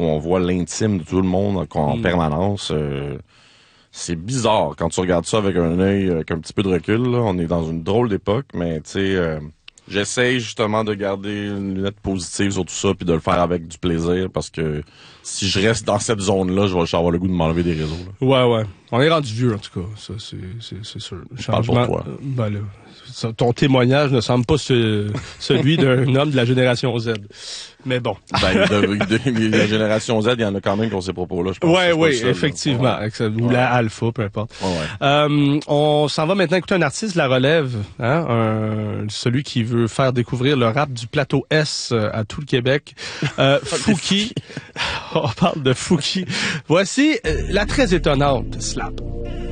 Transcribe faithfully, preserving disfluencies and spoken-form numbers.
on voit l'intime de tout le monde en mm. permanence. Euh, c'est bizarre quand tu regardes ça avec un œil, avec un petit peu de recul. Là. On est dans une drôle d'époque, mais tu sais, euh, j'essaye justement de garder une lunette positive sur tout ça puis de le faire avec du plaisir parce que si je reste dans cette zone-là, je vais avoir le goût de m'enlever des réseaux. Là. Ouais, ouais. On est rendu vieux, en tout cas. Ça, c'est, c'est, c'est sûr. Je parle pour toi. Euh, ben là, ton témoignage ne semble pas ce, celui d'un homme de la génération Z. Mais bon. Ben, de, de, de la génération Z, il y en a quand même qui ont ces propos-là, je pense. Ouais, oui, effectivement. Ouais. Ou ouais. la alpha, peu importe. Ouais, ouais. Euh, on s'en va maintenant écouter un artiste de la relève, hein, un, celui qui veut faire découvrir le rap du plateau S à tout le Québec. Euh, Fouki. On parle de Fouki. Voici euh, la très étonnante Slap.